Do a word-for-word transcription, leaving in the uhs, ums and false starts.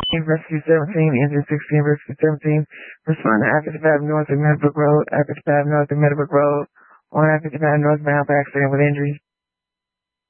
Rescue seventeen, Engine sixteen, Rescue seventeen, respond to I fifty-five North of Meadowbrook Road, I fifty-five North of Meadowbrook Road, on I fifty-five northbound for accident with injuries.